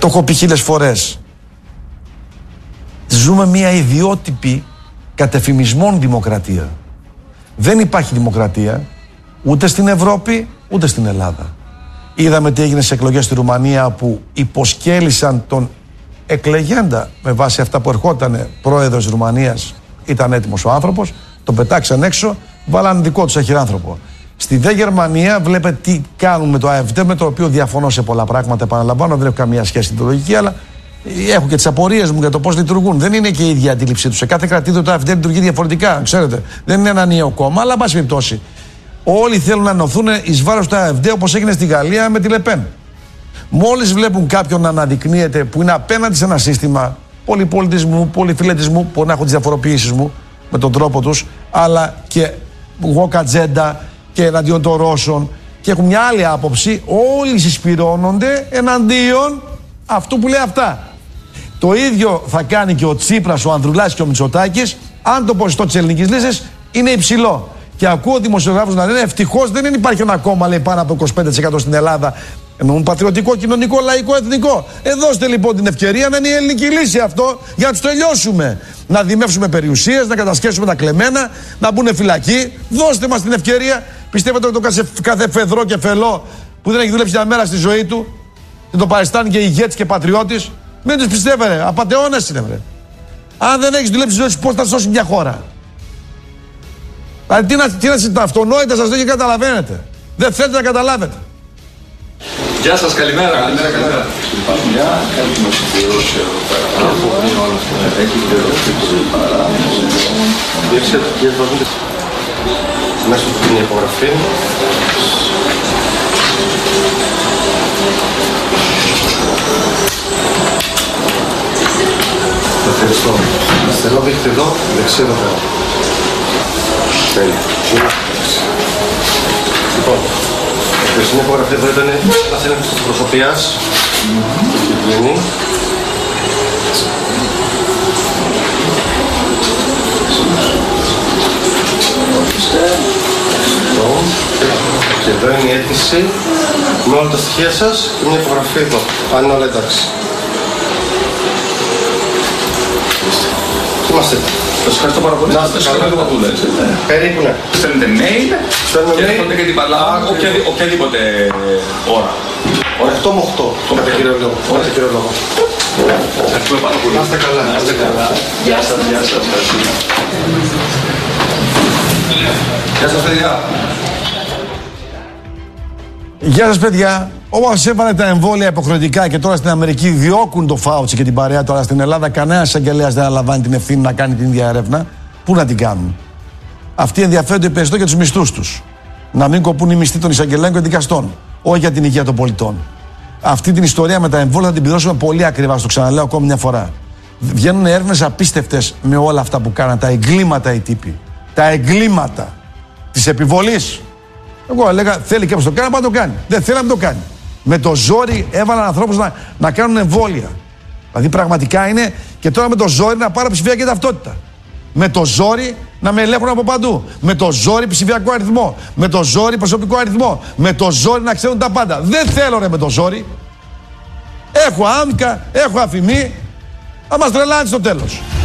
Το έχω πει 1000 φορές. Ζούμε μια ιδιότυπη κατεφημισμών δημοκρατία. Δεν υπάρχει δημοκρατία ούτε στην Ευρώπη ούτε στην Ελλάδα. Είδαμε τι έγινε σε εκλογές στη Ρουμανία που υποσκέλισαν τον εκλεγέντα με βάση αυτά που ερχόταν πρόεδρος της Ρουμανίας. Ήταν έτοιμος ο άνθρωπος, τον πετάξαν έξω, βάλαν δικό τους αχυράνθρωπο. Στη δε Γερμανία βλέπετε τι κάνουν με το AfD, με το οποίο διαφωνώ σε πολλά πράγματα. Επαναλαμβάνω, δεν έχω καμία σχέση ιδεολογική, αλλά έχω και τις απορίες μου για το πώς λειτουργούν. Δεν είναι και η ίδια αντίληψή τους. Σε κάθε κρατήδιο το AfD λειτουργεί διαφορετικά, ξέρετε. Δεν είναι ένα ενιαίο κόμμα, αλλά εν πάση περιπτώσει. Όλοι θέλουν να ενωθούν εις βάρος του AfD, όπως έγινε στη Γαλλία με τη Λεπέν. Μόλις βλέπουν κάποιον να αναδεικνύεται που είναι απέναντι σε ένα σύστημα πολυπολιτισμού, πολυφιλετισμού, μπορεί να έχω τις διαφοροποιήσεις μου με τον τρόπο τους, αλλά και εγώ κατζέντα και εναντίον των Ρώσων και έχουν μια άλλη άποψη, όλοι συσπυρώνονται εναντίον αυτού που λέει αυτά. Το ίδιο θα κάνει και ο Τσίπρας, ο Ανδρουλάκης και ο Μητσοτάκης, αν το ποσοστό της ελληνικής λύσης είναι υψηλό. Και ακούω δημοσιογράφους να λένε ευτυχώς δεν υπάρχει ένα κόμμα, λέει, πάνω από 25% στην Ελλάδα. Εννοούν πατριωτικό, κοινωνικό, λαϊκό, εθνικό. Δώστε λοιπόν την ευκαιρία να είναι η ελληνική λύση αυτό για να τους τελειώσουμε. Να δημεύσουμε περιουσίες, να κατασχέσουμε τα κλεμμένα, να μπουν φυλακοί. Δώστε μας την ευκαιρία. Πιστεύετε ότι το κάθε φεδρό και φελό που δεν έχει δουλέψει μια μέρα στη ζωή του και το παριστάνει και ηγέτης και πατριώτης, μην τους πιστεύετε. Απατεώνες είναι, βρε. Αν δεν έχεις δουλέψει στη ζωή σου, πώς θα σώσει μια χώρα. Δηλαδή, τα αυτονόητα σας δεν καταλαβαίνετε. Δεν θέλετε να καταλάβετε. Γεια σας, καλημέρα. Καλημέρα. Μια έχουμε συμπληρώσει εδώ πέρα. Μέσα από την υπογραφή. Ευχαριστώ. Αριστερό δείχνει εδώ, δεξί εδώ πέρα. Τέλεια. Λοιπόν, η περσινή υπογραφή εδώ ήταν ένας έλεγχος της προσωπίας. Και κλείνει. Και εδώ είναι η αίτηση με όλα τα στοιχεία σας και μια υπογραφή εδώ. Αν είναι όλα εντάξει. Είμαστε. Σας ευχαριστώ πάρα πολύ. Να είστε καλά. Περίπου ναι. Στέλνετε mail και έρχονται και την παραλάβουν οποιαδήποτε ώρα. 8 με 8. Κατά κύριο λόγο. Ευχαριστούμε πάρα πολύ. Να είστε καλά. Γεια σας. Γεια σας, παιδιά. Γεια σας, παιδιά. Όπως έβαλε τα εμβόλια υποχρεωτικά και τώρα στην Αμερική διώκουν το Φάουτσι και την παρέα, τώρα στην Ελλάδα κανένας εισαγγελέας δεν αναλαμβάνει την ευθύνη να κάνει την ίδια έρευνα. Πού να την κάνουν. Αυτοί ενδιαφέρονται περισσότερο για τους μισθούς τους. Να μην κοπούν οι μισθοί των εισαγγελέων και των δικαστών. Όχι για την υγεία των πολιτών. Αυτή την ιστορία με τα εμβόλια θα την πληρώσουμε πολύ ακριβά. Στο ξαναλέω ακόμη μια φορά. Βγαίνουν έρευνες απίστευτες με όλα αυτά που κάναν. Τα εγκλήματα οι τύποι. Τα εγκλήματα της επιβολής. Εγώ έλεγα θέλει κάποιος το κάνει, να το κάνει. Δεν θέλει να το κάνει. Με το ζόρι έβαλαν ανθρώπους να κάνουν εμβόλια. Δηλαδή πραγματικά είναι και τώρα με το ζόρι να πάρω ψηφιακή ταυτότητα. Με το ζόρι να με ελέγχουν από παντού. Με το ζόρι ψηφιακό αριθμό. Με το ζόρι προσωπικό αριθμό. Με το ζόρι να ξέρουν τα πάντα. Δεν θέλω ρε με το ζόρι. Έχω άμκα, έχω αφημί. Θα μας τρελάνει στο τέλος.